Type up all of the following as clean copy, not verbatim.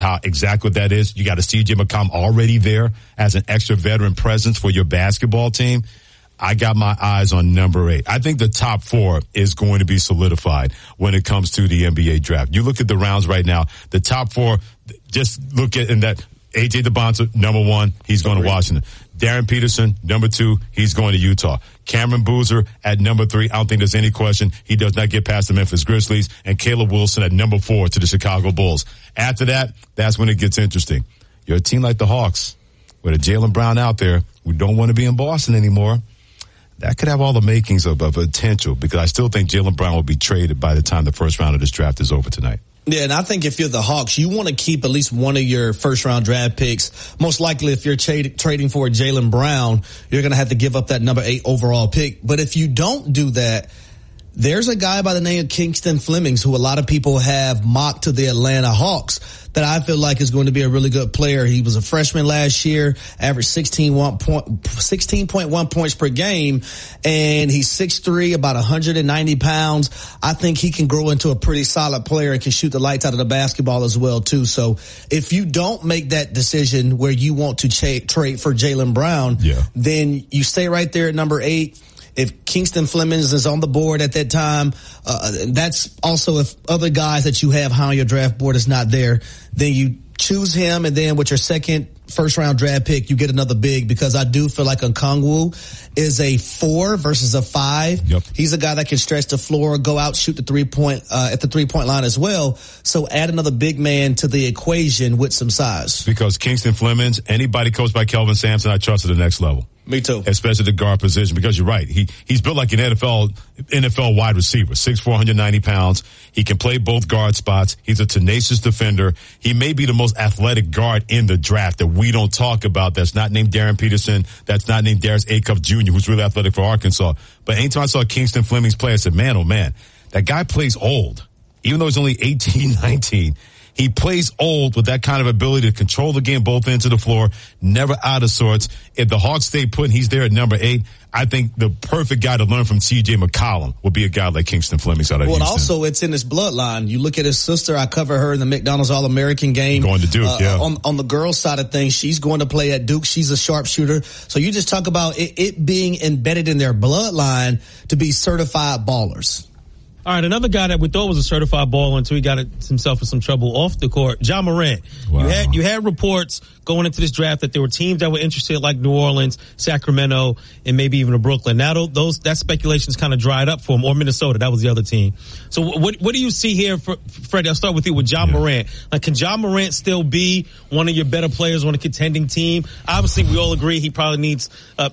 exactly what that is. You got a C.J. McCollum already there as an extra veteran presence for your basketball team. I got my eyes on number 8. I think the top 4 is going to be solidified when it comes to the NBA draft. You look at the rounds right now, the top 4, just look at in that A.J. DeBonta, number 1, he's going to Washington. Darren Peterson, number 2, he's going to Utah. Cameron Boozer at number 3, I don't think there's any question. He does not get past the Memphis Grizzlies. And Caleb Wilson at number 4 to the Chicago Bulls. After that, that's when it gets interesting. You're a team like the Hawks with a Jaylen Brown out there who don't want to be in Boston anymore. That could have all the makings of potential, because I still think Jaylen Brown will be traded by the time the first round of this draft is over tonight. Yeah, and I think if you're the Hawks, you want to keep at least one of your first-round draft picks. Most likely, if you're trading for Jaylen Brown, you're going to have to give up that number 8 overall pick. But if you don't do that, there's a guy by the name of Kingston Flemings who a lot of people have mocked to the Atlanta Hawks that I feel like is going to be a really good player. He was a freshman last year, averaged 16.1 points per game, and he's 6'3", about 190 pounds. I think he can grow into a pretty solid player and can shoot the lights out of the basketball as well, too. So if you don't make that decision where you want to trade for Jaylen Brown, then you stay right there at number 8. If Kingston Flemings is on the board at that time, that's also if other guys that you have high on your draft board is not there, then you choose him, and then with your second first-round draft pick, you get another big, because I do feel like Okongwu is a 4 versus a 5. Yep. He's a guy that can stretch the floor, go out, shoot the three-point at the three-point line as well. So add another big man to the equation with some size. Because Kingston Flemings, anybody coached by Kelvin Sampson, I trust at the next level. Me too. Especially the guard position, because you're right. He's built like an NFL wide receiver, 6'4", 190 pounds. He can play both guard spots. He's a tenacious defender. He may be the most athletic guard in the draft that we don't talk about. That's not named Darren Peterson. That's not named Darius Acuff Jr., who's really athletic for Arkansas. But anytime I saw Kingston Flemings play, I said, man, oh man, that guy plays old. Even though he's only 18, 19. He plays old with that kind of ability to control the game both ends of the floor, never out of sorts. If the Hawks stay put and he's there at number 8, I think the perfect guy to learn from C.J. McCollum would be a guy like Kingston Flemings out of Houston. Well, also it's in his bloodline. You look at his sister. I cover her in the McDonald's All-American game. Going to Duke, On the girls' side of things, she's going to play at Duke. She's a sharpshooter. So you just talk about it being embedded in their bloodline to be certified ballers. All right, another guy that we thought was a certified baller until he got himself in some trouble off the court, Ja Morant. Wow. You had reports going into this draft that there were teams that were interested, like New Orleans, Sacramento, and maybe even Brooklyn. Now that speculation's kind of dried up for him, or Minnesota. That was the other team. So what do you see here, Freddie? I'll start with you with Ja Morant. Like, can Ja Morant still be one of your better players on a contending team? Obviously, we all agree he probably needs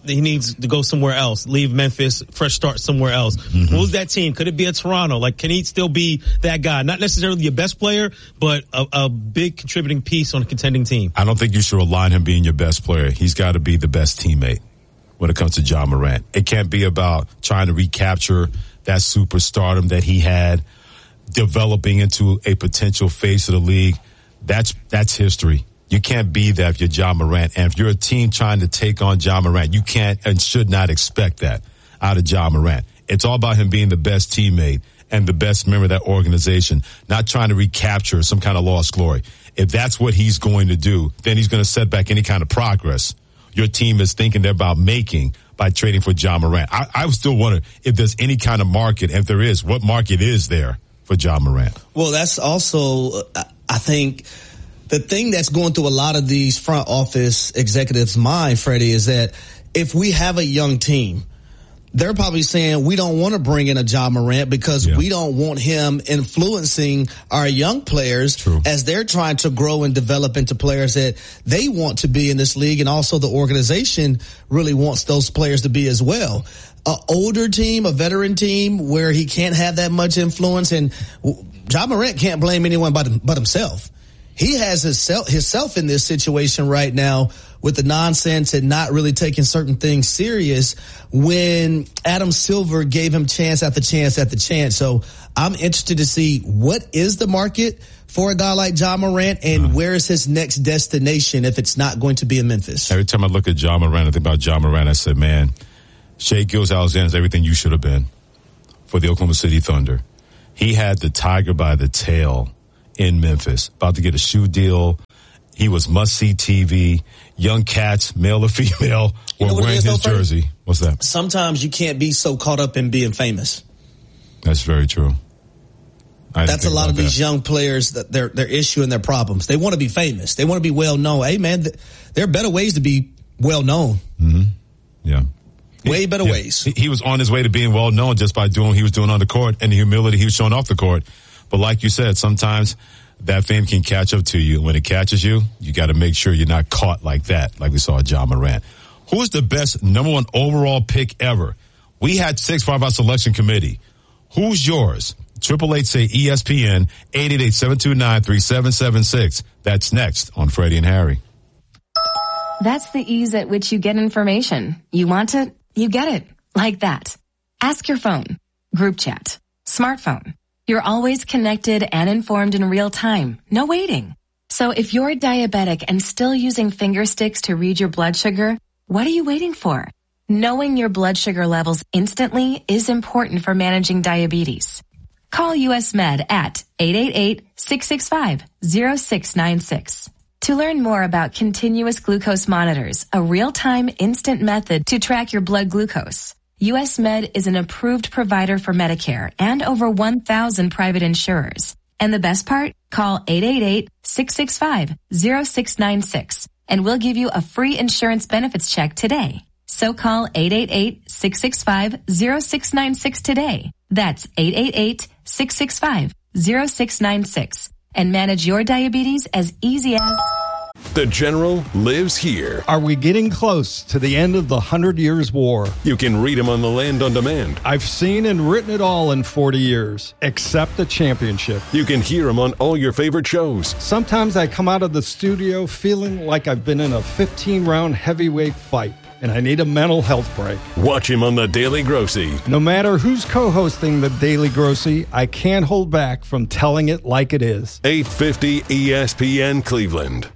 to go somewhere else, leave Memphis, fresh start somewhere else. Mm-hmm. Who's that team? Could it be a Toronto? Like, can he still be that guy? Not necessarily your best player, but a big contributing piece on a contending team. I don't think you should rely on him being your best player. He's got to be the best teammate when it comes to Ja Morant. It can't be about trying to recapture that superstardom that he had, developing into a potential face of the league. That's history. You can't be that if you're Ja Morant. And if you're a team trying to take on Ja Morant, you can't and should not expect that out of Ja Morant. It's all about him being the best teammate and the best member of that organization, not trying to recapture some kind of lost glory. If that's what he's going to do, then he's going to set back any kind of progress your team is thinking they're about making by trading for Ja Morant. I still wonder if there's any kind of market. If there is, what market is there for Ja Morant? Well, that's also, I think, the thing that's going through a lot of these front office executives' mind, Freddie, is that if we have a young team, they're probably saying we don't want to bring in a Ja Morant because we don't want him influencing our young players as they're trying to grow and develop into players that they want to be in this league. And also the organization really wants those players to be as well. An older team, a veteran team where he can't have that much influence, and Ja Morant can't blame anyone but himself. He has himself in this situation right now with the nonsense and not really taking certain things serious when Adam Silver gave him chance after chance after chance. So I'm interested to see what is the market for a guy like Ja Morant and where is his next destination if it's not going to be in Memphis. Every time I look at Ja Morant, I think about Ja Morant, I said, man, Shai Gilgeous-Alexander is everything you should have been for the Oklahoma City Thunder. He had the tiger by the tail in Memphis, about to get a shoe deal. He was must-see TV. Young cats, male or female, were wearing his jersey. What's that? Sometimes you can't be so caught up in being famous. That's very true. That's a lot of these young players, that their issue and their problems. They want to be famous. They want to be well known. Hey, man, there are better ways to be well known. Mm-hmm. Yeah. Way better ways. He was on his way to being well known just by doing what he was doing on the court and the humility he was showing off the court. But like you said, sometimes that fame can catch up to you. When it catches you, you got to make sure you're not caught like that, like we saw Ja Morant. Who is the best number one overall pick ever? We had 6 for our selection committee. Who's yours? 888-SAY-ESPN, 888-729-3776. That's next on Freddie and Harry. That's the ease at which you get information. You want it, you get it. Like that. Ask your phone. Group chat. Smartphone. You're always connected and informed in real time. No waiting. So if you're diabetic and still using finger sticks to read your blood sugar, what are you waiting for? Knowing your blood sugar levels instantly is important for managing diabetes. Call US Med at 888-665-0696. To learn more about continuous glucose monitors, a real-time instant method to track your blood glucose, US Med is an approved provider for Medicare and over 1,000 private insurers. And the best part? Call 888-665-0696 and we'll give you a free insurance benefits check today. So call 888-665-0696 today. That's 888-665-0696 and manage your diabetes as easy as... The General lives here. Are we getting close to the end of the 100 Years' War? You can read him on the Land on Demand. I've seen and written it all in 40 years, except the championship. You can hear him on all your favorite shows. Sometimes I come out of the studio feeling like I've been in a 15-round heavyweight fight, and I need a mental health break. Watch him on The Daily Grossy. No matter who's co-hosting The Daily Grossy, I can't hold back from telling it like it is. 850 ESPN Cleveland.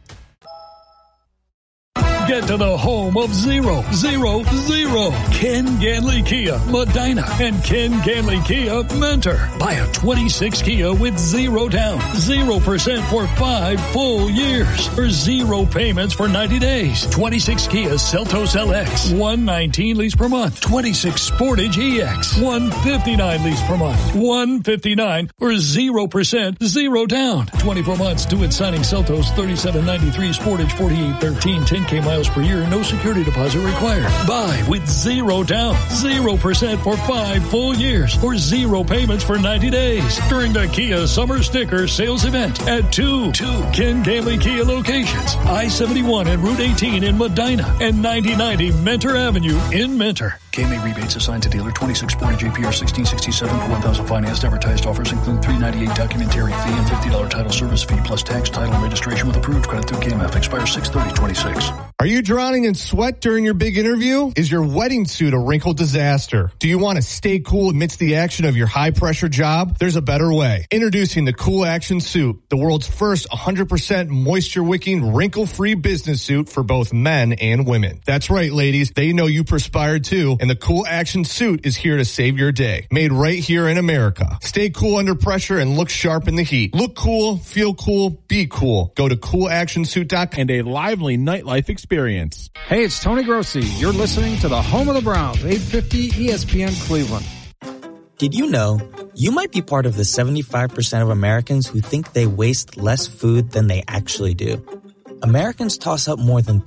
Get to the home of 0, 0, 0. Ken Ganley Kia, Medina, and Ken Ganley Kia, Mentor. Buy a 26 Kia with 0 down, 0% for 5 full years, or 0 payments for 90 days. 26 Kia Seltos LX, $119 lease per month. 26 Sportage EX, $159 lease per month. $159 or 0%, 0 down. 24 months due at signing. Seltos $37.93, Sportage $48.13, 10K miles per year, no security deposit required. Buy with 0 down, 0% for 5 full years, or 0 payments for 90 days during the Kia Summer Sticker Sales Event at two Ken Ganley Kia locations, I-71 and Route 18 in Medina, and 9090 Mentor Avenue in Mentor. KMA rebates assigned to dealer. 26 Sportage APR 1667 for 1,000 financed. Advertised offers include $398 documentary fee and $50 title service fee plus tax, title, and registration with approved credit through KMF. Expires 6/30/26. Are you drowning in sweat during your big interview? Is your wedding suit a wrinkled disaster? Do you want to stay cool amidst the action of your high-pressure job? There's a better way. Introducing the Cool Action Suit, the world's first 100% moisture-wicking, wrinkle-free business suit for both men and women. That's right, ladies. They know you perspired too, and the Cool Action Suit is here to save your day. Made right here in America. Stay cool under pressure and look sharp in the heat. Look cool, feel cool, be cool. Go to coolactionsuit.com. And a lively nightlife experience. Hey, it's Tony Grossi. You're listening to the home of the Browns, 850 ESPN Cleveland. Did you know you might be part of the 75% of Americans who think they waste less food than they actually do? Americans toss up more than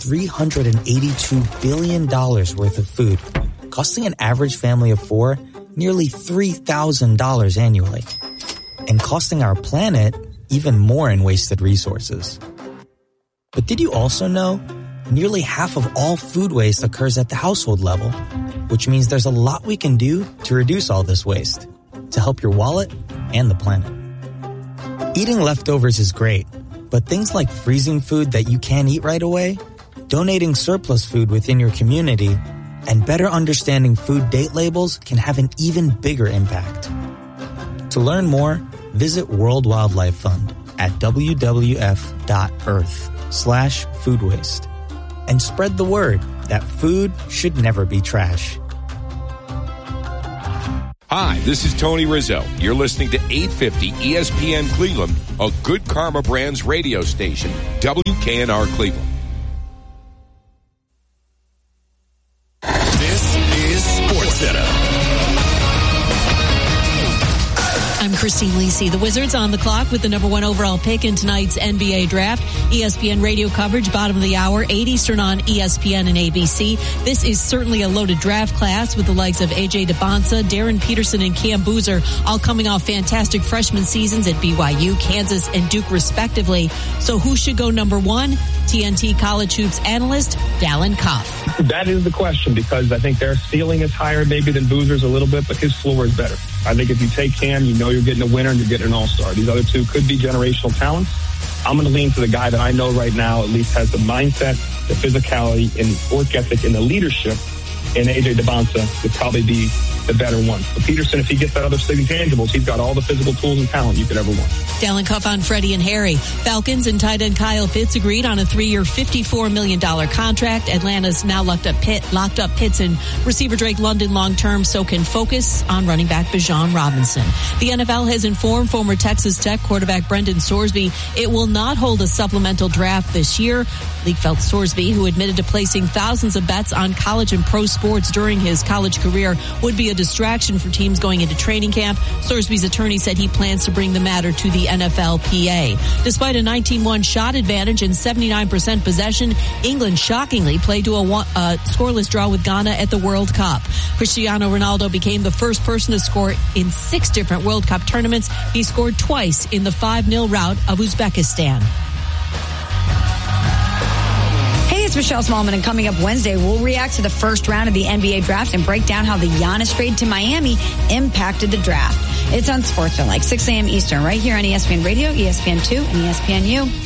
$382 billion worth of food, costing an average family of 4 nearly $3,000 annually, and costing our planet even more in wasted resources. But did you also know nearly half of all food waste occurs at the household level, which means there's a lot we can do to reduce all this waste, to help your wallet and the planet. Eating leftovers is great, but things like freezing food that you can't eat right away, donating surplus food within your community, and better understanding food date labels can have an even bigger impact. To learn more, visit World Wildlife Fund at wwf.earth/food waste. And spread the word that food should never be trash. Hi, this is Tony Rizzo. You're listening to 850 ESPN Cleveland, a Good Karma Brands radio station, WKNR Cleveland. This is SportsCenter. I'm Christine Lisi. The Wizards on the clock with the number 1 overall pick in tonight's NBA draft. ESPN radio coverage, bottom of the hour, 8 Eastern on ESPN and ABC. This is certainly a loaded draft class with the likes of A.J. Debonsa, Darren Peterson, and Cam Boozer, all coming off fantastic freshman seasons at BYU, Kansas, and Duke, respectively. So who should go number 1? TNT College Hoops analyst Dallin Cuff. That is the question, because I think their ceiling is higher maybe than Boozer's a little bit, but his floor is better. I think if you take Cam, you know you're getting a winner and you're getting an all-star. These other two could be generational talents. I'm going to lean to the guy that I know right now at least has the mindset, the physicality, and work ethic, and the leadership. And A.J. Debonsa would probably be the better one. But Peterson, if he gets that other intangibles, he's got all the physical tools and talent you could ever want. Dallin Cuff on Freddie and Harry. Falcons and tight end Kyle Pitts agreed on a 3-year, $54 million contract. Atlanta's now locked up Pitts and receiver Drake London long-term, so can focus on running back Bijan Robinson. The NFL has informed former Texas Tech quarterback Brendan Sorsby it will not hold a supplemental draft this year. League felt Sorsby, who admitted to placing thousands of bets on college and pro sports during his college career, would be a distraction for teams going into training camp. Sorsby's attorney said he plans to bring the matter to the NFLPA. Despite a 19-1 shot advantage and 79% possession, England shockingly played to a scoreless draw with Ghana at the World Cup. Cristiano Ronaldo became the first person to score in 6 different World Cup tournaments. He scored twice in the 5-0 rout of Uzbekistan. It's Michelle Smallman, and coming up Wednesday, we'll react to the first round of the NBA draft and break down how the Giannis trade to Miami impacted the draft. It's on SportsCenter, like 6 a.m. Eastern, right here on ESPN Radio, ESPN2, and ESPNU.